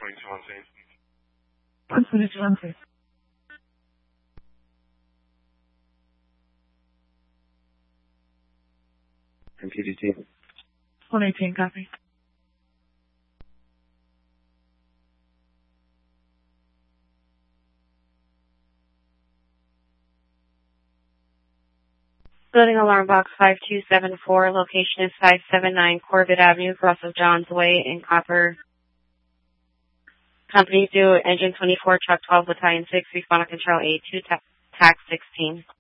12216. MPDT. 118, copy. Building alarm box 5274. Location is 579 Corbett Avenue, cross of Johns Way in Copper. Company due engine 24, truck 12, battalion 6, responder control A2, tax 16.